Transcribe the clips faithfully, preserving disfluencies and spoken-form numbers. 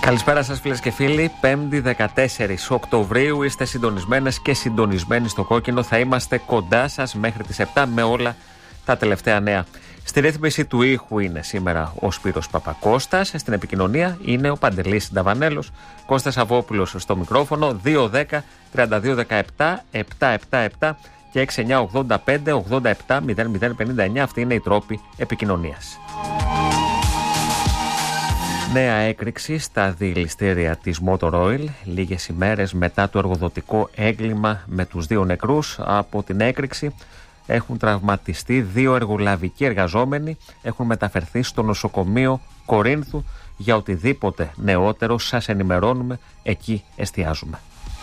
Καλησπέρα σας φίλες και φίλοι, πέμπτη δεκατέσσερις Οκτωβρίου, είστε συντονισμένες και συντονισμένοι στο κόκκινο. Θα είμαστε κοντά σας μέχρι τις επτά με όλα τα τελευταία νέα. Στη ρύθμιση του ήχου είναι σήμερα ο Σπύρος Παπακώστας, στην επικοινωνία είναι ο Παντελής Νταβανέλος, Κώστας Αβόπουλος στο μικρόφωνο, δύο δέκα τριάντα δύο δεκαεπτά επτακόσια εβδομήντα επτά και έξι εννιά ογδόντα πέντε ογδόντα επτά μηδέν μηδέν πενήντα εννιά, αυτή είναι η τρόπη επικοινωνίας. Νέα έκρηξη στα διελιστήρια της Motor Oil, λίγες ημέρες μετά το εργοδοτικό έγκλημα με τους δύο νεκρούς. Από την έκρηξη έχουν τραυματιστεί δύο εργολαβικοί εργαζόμενοι, έχουν μεταφερθεί στο νοσοκομείο Κορίνθου. Για οτιδήποτε νεότερο σας ενημερώνουμε, εκεί εστιάζουμε.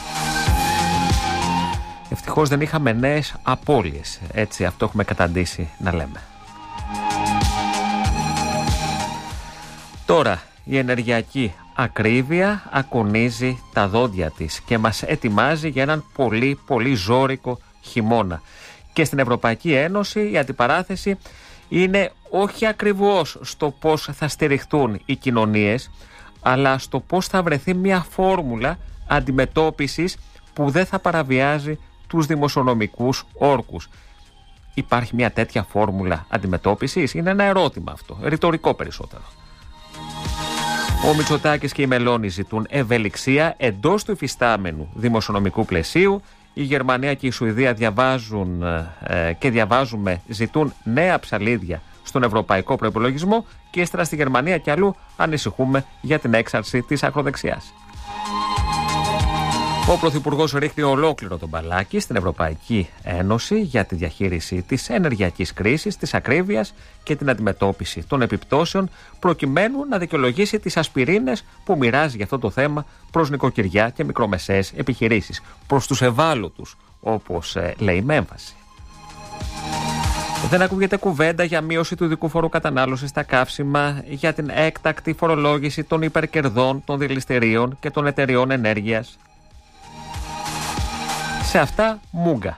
Ευτυχώς δεν είχαμε νέες απώλειες, έτσι αυτό έχουμε καταντήσει να λέμε. Τώρα η ενεργειακή ακρίβεια ακονίζει τα δόντια της και μας ετοιμάζει για έναν πολύ πολύ ζώρικο χειμώνα. Και στην Ευρωπαϊκή Ένωση η αντιπαράθεση είναι όχι ακριβώς στο πώς θα στηριχτούν οι κοινωνίες, αλλά στο πώς θα βρεθεί μια φόρμουλα αντιμετώπισης που δεν θα παραβιάζει τους δημοσιονομικούς όρκους. Υπάρχει μια τέτοια φόρμουλα αντιμετώπισης? Είναι ένα ερώτημα αυτό, ρητορικό περισσότερο. Ο Μητσοτάκης και η Μελώνη ζητούν ευελιξία εντός του υφιστάμενου δημοσιονομικού πλαισίου. Η Γερμανία και η Σουηδία διαβάζουν ε, και διαβάζουμε ζητούν νέα ψαλίδια στον ευρωπαϊκό προϋπολογισμό και ύστερα στη Γερμανία και αλλού ανησυχούμε για την έξαρση της ακροδεξιάς. Ο Πρωθυπουργός ρίχνει ολόκληρο τον μπαλάκι στην Ευρωπαϊκή Ένωση για τη διαχείριση της ενεργειακής κρίσης, της ακρίβειας και την αντιμετώπιση των επιπτώσεων, προκειμένου να δικαιολογήσει τις ασπιρίνες που μοιράζει για αυτό το θέμα προς νοικοκυριά και μικρομεσαίες επιχειρήσεις, προς τους ευάλωτους, όπως ε, λέει με έμφαση. Δεν ακούγεται κουβέντα για μείωση του ειδικού φόρου κατανάλωσης στα καύσιμα, για την έκτακτη φορολόγηση των υπερκερδών των δηληστηρίων και των εταιριών ενέργειας. Σε αυτά μούγκα.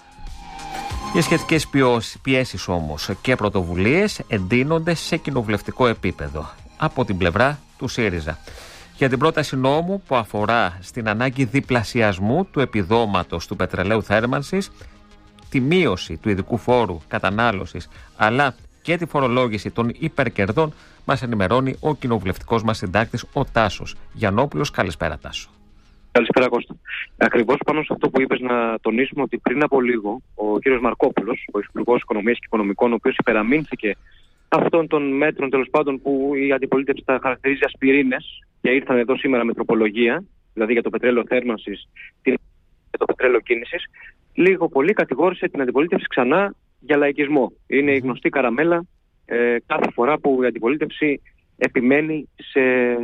Οι σχετικές πιέσεις όμως και πρωτοβουλίες εντείνονται σε κοινοβουλευτικό επίπεδο από την πλευρά του ΣΥΡΙΖΑ για την πρόταση νόμου που αφορά στην ανάγκη διπλασιασμού του επιδόματος του πετρελαίου θέρμανσης, τη μείωση του ειδικού φόρου κατανάλωσης αλλά και τη φορολόγηση των υπερκερδών. Μας ενημερώνει ο κοινοβουλευτικός μας συντάκτης, ο Τάσος Γιαννόπουλος. Καλησπέρα, Τάσο. Καλησπέρα, Κώστα. Ακριβώς πάνω σε αυτό που είπες, να τονίσουμε ότι πριν από λίγο ο κύριος Μαρκόπουλος, ο Υπουργός Οικονομίας και Οικονομικών, ο οποίος υπεραμείνθηκε αυτών των μέτρων, τέλος πάντων, που η αντιπολίτευση τα χαρακτηρίζει ασπιρίνες και ήρθαν εδώ σήμερα με τροπολογία, δηλαδή για το πετρέλαιο θέρμανσης και το πετρέλαιο κίνησης, λίγο πολύ κατηγόρησε την αντιπολίτευση ξανά για λαϊκισμό. Είναι η γνωστή καραμέλα ε, κάθε φορά που η αντιπολίτευση επιμένει σε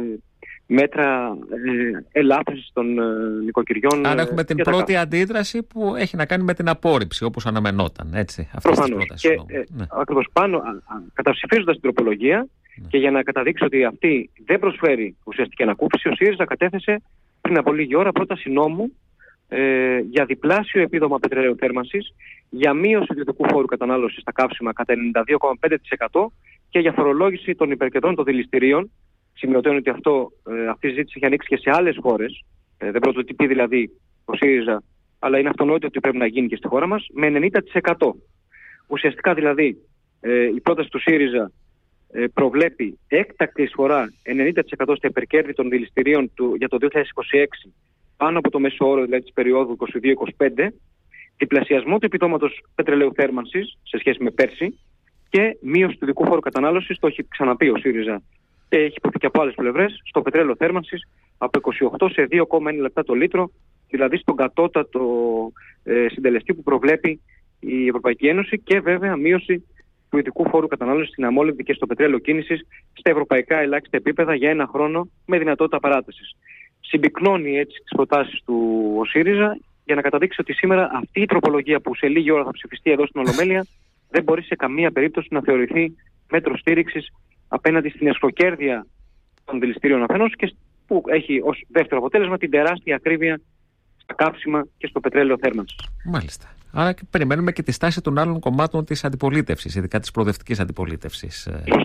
μέτρα ε, ελάφρυνσης των ε, νοικοκυριών. Άρα έχουμε την πρώτη τα... αντίδραση που έχει να κάνει με την απόρριψη, όπως αναμενόταν, έτσι, αυτής της πρότασης. Και ε, ναι. ακριβώς πάνω, καταψηφίζοντας την τροπολογία ναι. και για να καταδείξει ότι αυτή δεν προσφέρει ουσιαστική ανακούφιση, ο ΣΥΡΙΖΑ κατέθεσε πριν από λίγη ώρα πρόταση νόμου ε, για διπλάσιο επίδομα πετρελαίου θέρμανσης, για μείωση του ειδικού φόρου κατανάλωσης στα καύσιμα κατά ενενήντα δύο κόμμα πέντε τοις εκατό και για φορολόγηση των υπερκερδών των δηληστηρίων. Σημειωτέων ότι αυτό, ε, αυτή η ζήτηση έχει ανοίξει και σε άλλες χώρες. Ε, δεν πρωτοτυπεί δηλαδή ο ΣΥΡΙΖΑ, αλλά είναι αυτονόητο ότι πρέπει να γίνει και στη χώρα μας, με ενενήντα τοις εκατό. Ουσιαστικά δηλαδή ε, η πρόταση του ΣΥΡΙΖΑ ε, προβλέπει έκτακτη εισφορά ενενήντα τοις εκατό στα υπερκέρδη των δηληστηρίων του, για το δύο χιλιάδες είκοσι έξι, πάνω από το μέσο όρο δηλαδή της περίοδου είκοσι δύο είκοσι πέντε, διπλασιασμό του επιδόματος πετρελαίου θέρμανσης σε σχέση με πέρσι και μείωση του ειδικού φόρου κατανάλωσης, το έχει ξαναπεί ο ΣΥΡΙΖΑ. Και έχει υποθεί και από άλλες πλευρές, στο πετρέλαιο θέρμανσης από είκοσι οκτώ σε δύο κόμμα ένα λεπτά το λίτρο, δηλαδή στον κατώτατο ε, συντελεστή που προβλέπει η Ευρωπαϊκή Ένωση, και βέβαια μείωση του ειδικού φόρου κατανάλωσης στην αμόλυντη και στο πετρέλαιο κίνησης στα ευρωπαϊκά ελάχιστα επίπεδα για ένα χρόνο με δυνατότητα παράτασης. Συμπυκνώνει έτσι τις προτάσεις του ο ΣΥΡΙΖΑ για να καταδείξει ότι σήμερα αυτή η τροπολογία που σε λίγη ώρα θα ψηφιστεί εδώ στην Ολομέλεια δεν μπορεί σε καμία περίπτωση να θεωρηθεί μέτρο στήριξης απέναντι στην εσχροκέρδεια των δηληστηρίων αφενός και που έχει ως δεύτερο αποτέλεσμα την τεράστια ακρίβεια στα καύσιμα και στο πετρέλαιο θέρμανσης. Μάλιστα. Άρα περιμένουμε και τη στάση των άλλων κομμάτων της αντιπολίτευσης, ειδικά της προοδευτικής αντιπολίτευσης. Σωστά.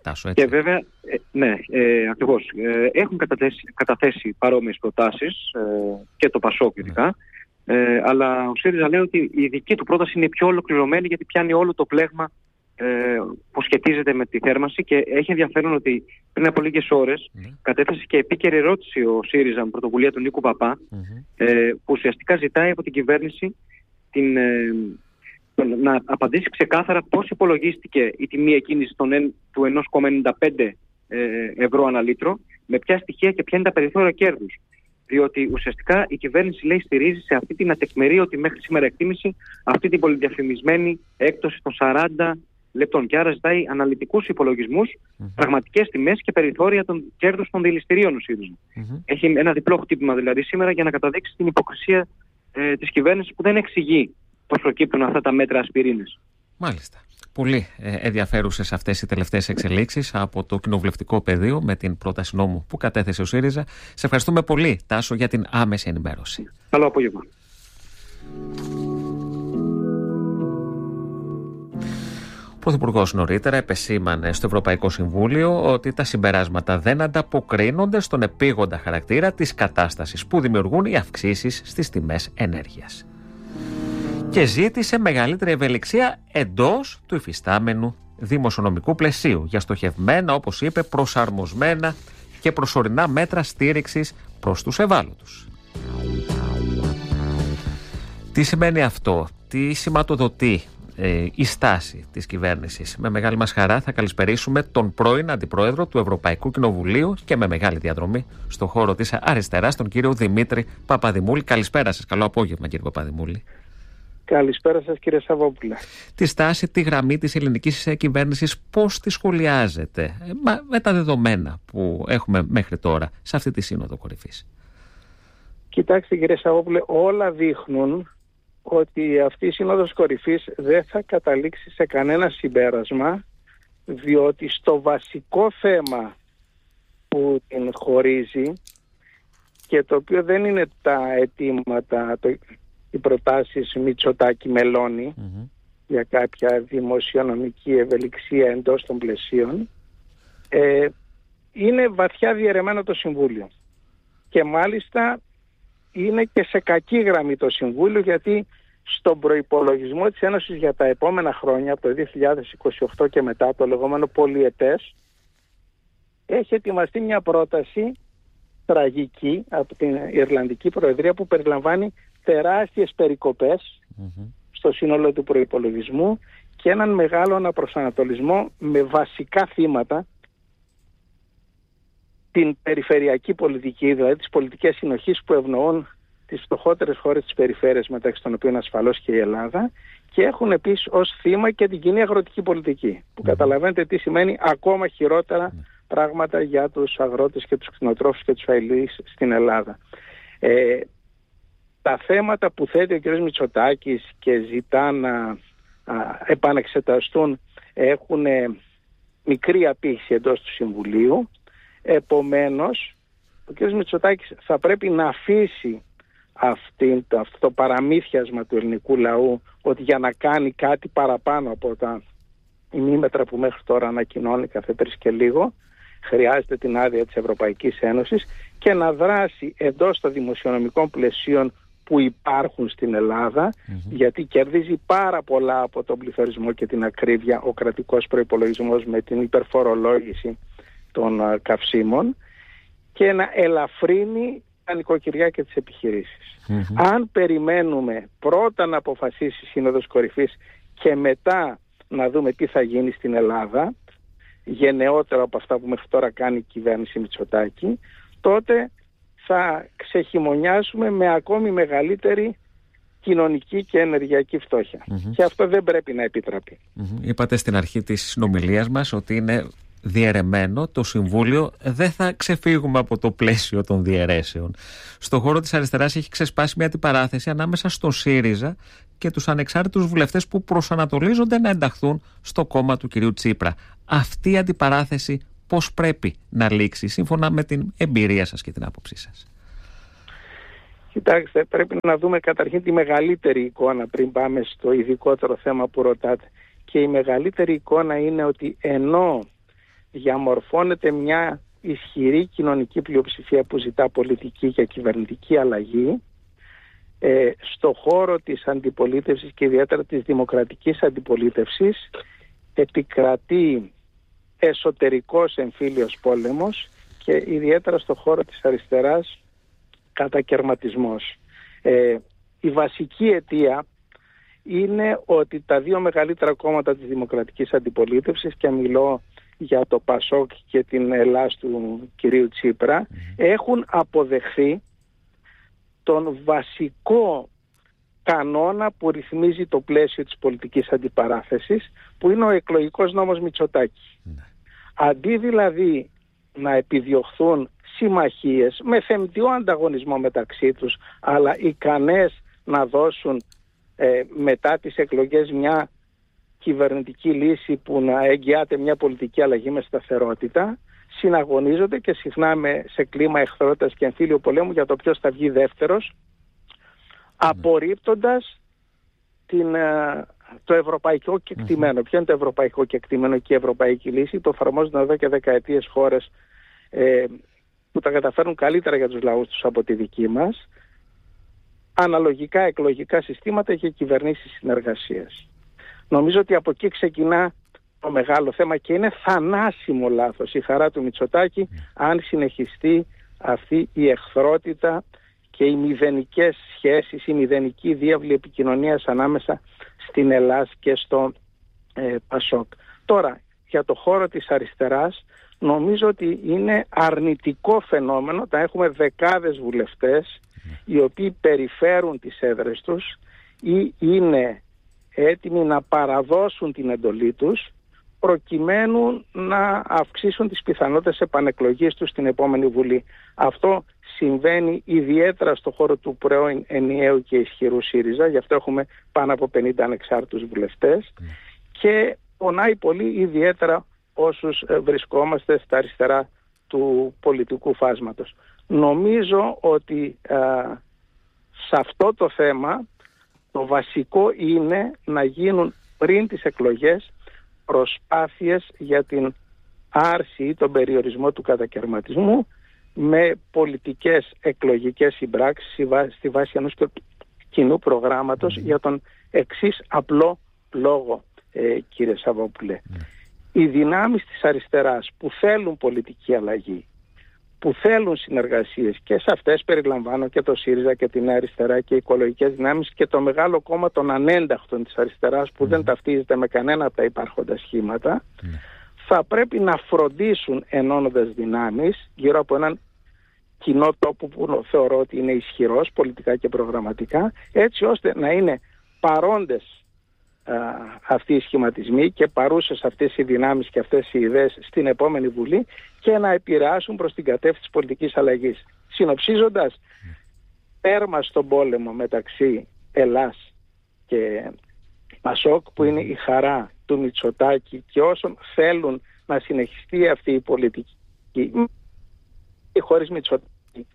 Τάσο, έτσι. Και βέβαια, ε, ναι, ε, ακριβώς. Ε, έχουν καταθέσει, καταθέσει παρόμοιες προτάσεις ε, και το ΠΑΣΟΚ ειδικά. Ε, αλλά ο ΣΥΡΙΖΑ λέει ότι η δική του πρόταση είναι πιο ολοκληρωμένη, γιατί πιάνει όλο το πλέγμα ε, που σχετίζεται με τη θέρμανση. Και έχει ενδιαφέρον ότι πριν από λίγες ώρες mm. κατέθεσε και επίκαιρη ερώτηση ο ΣΥΡΙΖΑ με πρωτοβουλία του Νίκου Παπά, mm-hmm. ε, που ουσιαστικά ζητάει από την κυβέρνηση την, ε, να απαντήσει ξεκάθαρα πώς υπολογίστηκε η τιμή εκκίνηση του ενός κόμμα ενενήντα πέντε ευρώ ανά λίτρο, με ποια στοιχεία και ποια είναι τα περιθώρια κέρδους. Διότι ουσιαστικά η κυβέρνηση, λέει, στηρίζει σε αυτή την ατεκμηρίωτη μέχρι σήμερα εκτίμηση αυτή την πολυδιαφημισμένη έκπτωση των σαράντα λεπτών. Και άρα ζητάει αναλυτικούς υπολογισμούς, mm-hmm. πραγματικές τιμές και περιθώρια των κέρδους των δηληστηρίων ο ΣΥΡΙΖΑ. Mm-hmm. Έχει ένα διπλό χτύπημα δηλαδή σήμερα για να καταδείξει την υποκρισία ε, της κυβέρνησης, που δεν εξηγεί πώς προκύπτουν αυτά τα μέτρα ασπιρίνης. Μάλιστα. Πολύ ενδιαφέρουσες αυτές οι τελευταίες εξελίξεις από το κοινοβουλευτικό πεδίο με την πρόταση νόμου που κατέθεσε ο ΣΥΡΙΖΑ. Σε ευχαριστούμε πολύ, Τάσο, για την άμεση ενημέρωση. Καλό απόγευμα. Ο Πρωθυπουργός νωρίτερα επεσήμανε στο Ευρωπαϊκό Συμβούλιο ότι τα συμπεράσματα δεν ανταποκρίνονται στον επίγοντα χαρακτήρα της κατάστασης που δημιουργούν οι αυξήσεις στις τιμές ενέργειας. Και ζήτησε μεγαλύτερη ευελιξία εντός του υφιστάμενου δημοσιονομικού πλαισίου για στοχευμένα, όπως είπε, προσαρμοσμένα και προσωρινά μέτρα στήριξης προς τους ευάλωτους. Τι σημαίνει αυτό, τι σηματοδοτεί ε, η στάση της κυβέρνησης? Με μεγάλη μας χαρά θα καλησπερίσουμε τον πρώην Αντιπρόεδρο του Ευρωπαϊκού Κοινοβουλίου και με μεγάλη διαδρομή στον χώρο της αριστεράς, τον κύριο Δημήτρη Παπαδημούλη. Καλησπέρα σας, καλό απόγευμα κύριε Παπαδημούλη. Καλησπέρα σας κύριε Σαββόπουλε. Τη στάση, τη γραμμή της ελληνικής κυβέρνησης πώς τη σχολιάζετε με, με τα δεδομένα που έχουμε μέχρι τώρα σε αυτή τη Σύνοδο Κορυφής? Κοιτάξτε κύριε Σαββόπουλε, όλα δείχνουν ότι αυτή η Σύνοδος Κορυφής δεν θα καταλήξει σε κανένα συμπέρασμα, διότι στο βασικό θέμα που την χωρίζει, και το οποίο δεν είναι τα αιτήματα, το, οι προτάσεις Μητσοτάκη-Μελώνη mm-hmm. για κάποια δημοσιονομική ευελιξία εντός των πλαισίων, ε, είναι βαθιά διαιρεμένο το Συμβούλιο. Και μάλιστα είναι και σε κακή γραμμή το Συμβούλιο, γιατί στον προϋπολογισμό της Ένωσης για τα επόμενα χρόνια, από το δύο χιλιάδες είκοσι οκτώ και μετά, το λεγόμενο πολυετές, έχει ετοιμαστεί μια πρόταση τραγική από την Ιρλανδική Προεδρία που περιλαμβάνει τεράστιες περικοπές mm-hmm. στο σύνολο του προϋπολογισμού και έναν μεγάλο αναπροσανατολισμό με βασικά θύματα την περιφερειακή πολιτική, δηλαδή τις πολιτικές συνοχής που ευνοούν τις φτωχότερες χώρες της περιφέρειας, μεταξύ των οποίων ασφαλώς και η Ελλάδα, και έχουν επίσης ως θύμα και την κοινή αγροτική πολιτική, που mm-hmm. καταλαβαίνετε τι σημαίνει ακόμα χειρότερα mm-hmm. πράγματα για τους αγρότες και τους κτηνοτρόφους και τους αηλείς στην Ελλάδα. Ε, τα θέματα που θέτει ο κ. Μητσοτάκης και ζητά να α, επανεξεταστούν έχουν ε, μικρή απήχηση εντός του Συμβουλίου. Επομένως, ο κ. Μητσοτάκης θα πρέπει να αφήσει αυτή, το, αυτό το παραμύθιασμα του ελληνικού λαού ότι για να κάνει κάτι παραπάνω από τα ημίμετρα που μέχρι τώρα ανακοινώνει κάθε τρεις και λίγο, χρειάζεται την άδεια της Ευρωπαϊκής Ένωσης, και να δράσει εντός των δημοσιονομικών πλαισίων που υπάρχουν στην Ελλάδα, mm-hmm. γιατί κερδίζει πάρα πολλά από τον πληθωρισμό και την ακρίβεια ο κρατικός προϋπολογισμός με την υπερφορολόγηση των uh, καυσίμων, και να ελαφρύνει τα νοικοκυριά και τις επιχειρήσεις. Mm-hmm. Αν περιμένουμε πρώτα να αποφασίσει η Σύνοδος Κορυφής και μετά να δούμε τι θα γίνει στην Ελλάδα, γενναιότερο από αυτά που μέχρι τώρα κάνει η κυβέρνηση Μητσοτάκη, τότε θα ξεχειμονιάσουμε με ακόμη μεγαλύτερη κοινωνική και ενεργειακή φτώχεια. Mm-hmm. Και αυτό δεν πρέπει να επιτραπεί. Mm-hmm. Είπατε στην αρχή της συνομιλίας μας ότι είναι διαιρεμένο το Συμβούλιο. Δεν θα ξεφύγουμε από το πλαίσιο των διαιρέσεων. Στον χώρο της αριστεράς έχει ξεσπάσει μια αντιπαράθεση ανάμεσα στον ΣΥΡΙΖΑ και τους ανεξάρτητους βουλευτές που προσανατολίζονται να ενταχθούν στο κόμμα του κυρίου Τσίπρα. Αυτή η αντιπαράθεση πώς πρέπει να λήξει σύμφωνα με την εμπειρία σας και την άποψή σας? Κοιτάξτε, πρέπει να δούμε καταρχήν τη μεγαλύτερη εικόνα πριν πάμε στο ειδικότερο θέμα που ρωτάτε. Και η μεγαλύτερη εικόνα είναι ότι ενώ διαμορφώνεται μια ισχυρή κοινωνική πλειοψηφία που ζητά πολιτική και κυβερνητική αλλαγή. Ε, στο χώρο της αντιπολίτευσης και ιδιαίτερα της δημοκρατικής αντιπολίτευσης επικρατεί εσωτερικός εμφύλιος πόλεμος και ιδιαίτερα στο χώρο της αριστεράς κατακερματισμός. Ε, η βασική αιτία είναι ότι τα δύο μεγαλύτερα κόμματα της δημοκρατικής αντιπολίτευσης, και μιλώ για το Πασόκ και την Ελλάς του κυρίου Τσίπρα, έχουν αποδεχθεί τον βασικό κανόνα που ρυθμίζει το πλαίσιο της πολιτικής αντιπαράθεσης, που είναι ο εκλογικός νόμος Μητσοτάκη. Ναι. Αντί δηλαδή να επιδιωχθούν συμμαχίες με θεμητό ανταγωνισμό μεταξύ τους, αλλά ικανές να δώσουν ε, μετά τις εκλογές μια κυβερνητική λύση που να εγγυάται μια πολιτική αλλαγή με σταθερότητα, συναγωνίζονται και συχνά με, σε κλίμα εχθρότητας και εμφύλιο πολέμου για το ποιος θα βγει δεύτερος, απορρίπτοντας την, το ευρωπαϊκό κεκτημένο. Mm-hmm. Ποιο είναι το ευρωπαϊκό κεκτημένο και η ευρωπαϊκή λύση? Το εφαρμόζουν εδώ και δεκαετίες χώρες ε, που τα καταφέρνουν καλύτερα για τους λαούς τους από τη δική μας. Αναλογικά εκλογικά συστήματα και κυβερνήσεις συνεργασίας. Νομίζω ότι από εκεί ξεκινά το μεγάλο θέμα και είναι θανάσιμο λάθος η χαρά του Μητσοτάκη αν συνεχιστεί αυτή η εχθρότητα και οι μηδενικές σχέσεις, η μηδενική διάβλη επικοινωνίας ανάμεσα στην Ελλάς και στο ε, Πασόκ. Τώρα, για το χώρο της αριστεράς, νομίζω ότι είναι αρνητικό φαινόμενο. Τα έχουμε δεκάδες βουλευτές οι οποίοι περιφέρουν τις έδρες τους ή είναι έτοιμοι να παραδώσουν την εντολή τους προκειμένου να αυξήσουν τις πιθανότητες επανεκλογής τους στην επόμενη Βουλή. Αυτό συμβαίνει ιδιαίτερα στο χώρο του πρώην ενιαίου και ισχυρού ΣΥΡΙΖΑ, γι' αυτό έχουμε πάνω από πενήντα ανεξάρτητους βουλευτές mm. και πονάει πολύ ιδιαίτερα όσους βρισκόμαστε στα αριστερά του πολιτικού φάσματος. Νομίζω ότι α, σε αυτό το θέμα το βασικό είναι να γίνουν πριν τις εκλογές προσπάθειες για την άρση ή τον περιορισμό του κατακερματισμού με πολιτικές εκλογικές συμπράξεις στη βάση ενός κοινού προγράμματος mm. για τον εξής απλό λόγο, ε, κύριε Σαββόπουλε. Mm. Οι δυνάμεις της αριστεράς που θέλουν πολιτική αλλαγή, που θέλουν συνεργασίες, και σε αυτές περιλαμβάνω και το ΣΥΡΙΖΑ και την αριστερά και οι οικολογικές δυνάμεις και το μεγάλο κόμμα των ανένταχτων της αριστεράς που mm. δεν ταυτίζεται με κανένα από τα υπάρχοντα σχήματα, mm. θα πρέπει να φροντίσουν ενώνοντας δυνάμεις γύρω από έναν κοινό τόπο που θεωρώ ότι είναι ισχυρός πολιτικά και προγραμματικά, έτσι ώστε να είναι παρόντες α, αυτοί οι σχηματισμοί και παρούσες αυτές οι δυνάμεις και αυτές οι ιδέες στην επόμενη Βουλή και να επηρεάσουν προς την κατεύθυνση της πολιτικής αλλαγής. Συνοψίζοντας, τέρμα στον πόλεμο μεταξύ Ελλάς και Πασόκ, που είναι η χαρά του Μητσοτάκη και όσων θέλουν να συνεχιστεί αυτή η πολιτική χωρίς Μητσοτάκη.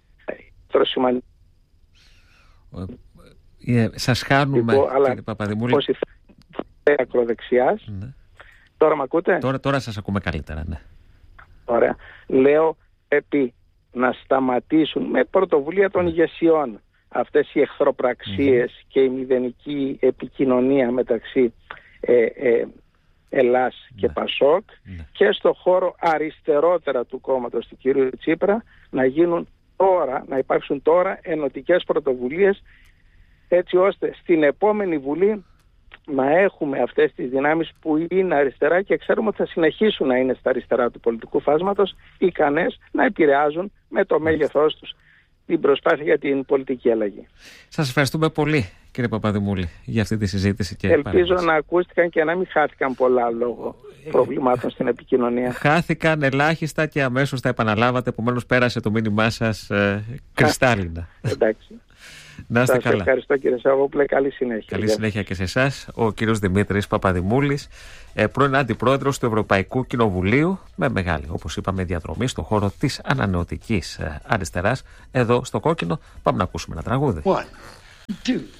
Yeah, σας χάνουμε, λοιπόν, κύριε Παπαδημούλη. Όσοι θέλουν ακροδεξιάς. Ναι. Τώρα με ακούτε? Τώρα, τώρα σας ακούμε καλύτερα, ναι. Ωραία. Λέω, πρέπει να σταματήσουν με πρωτοβουλία των ηγεσιών αυτές οι εχθροπραξίες mm-hmm. και η μηδενική επικοινωνία μεταξύ ε, ε, Ελλάς mm-hmm. και Πασόκ mm-hmm. και στο χώρο αριστερότερα του κόμματος του κυρίου Τσίπρα να γίνουν τώρα, να υπάρξουν τώρα ενωτικές πρωτοβουλίες, έτσι ώστε στην επόμενη Βουλή να έχουμε αυτές τις δυνάμεις που είναι αριστερά και ξέρουμε ότι θα συνεχίσουν να είναι στα αριστερά του πολιτικού φάσματος, ικανές να επηρεάζουν με το μέγεθός τους την προσπάθεια για την πολιτική αλλαγή. Σας ευχαριστούμε πολύ, κύριε Παπαδημούλη, για αυτή τη συζήτηση. Και ελπίζω παρέμβαση. Να ακούστηκαν και να μην χάθηκαν πολλά λόγω προβλημάτων στην επικοινωνία. Χάθηκαν ελάχιστα και αμέσως τα επαναλάβατε, επομένως πέρασε το μήνυμά σας ε, κρυστάλλινα. Εντάξει. Να είστε σας καλά. Ευχαριστώ, κύριε Σαββόπουλε. Καλή συνέχεια. Καλή συνέχεια και σε εσάς. Ο κύριος Δημήτρης Παπαδημούλης, πρώην αντιπρόεδρος του Ευρωπαϊκού Κοινοβουλίου, με μεγάλη, όπως είπαμε, διαδρομή στον χώρο της ανανεωτικής αριστεράς. Εδώ στο Κόκκινο πάμε να ακούσουμε ένα τραγούδι. One, two.